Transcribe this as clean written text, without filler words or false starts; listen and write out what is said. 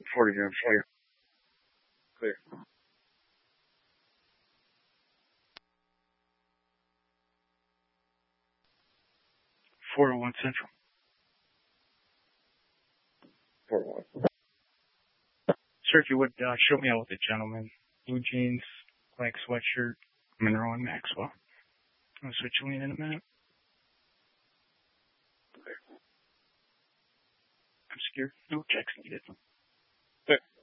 40 grams. Clear. Clear. 401 Central. 401. Sir, if you would, show me out with the gentleman. Blue jeans, black sweatshirt, Monroe and Maxwell. I'll switch you in a minute. Clear. I'm scared. No checks needed. Clear.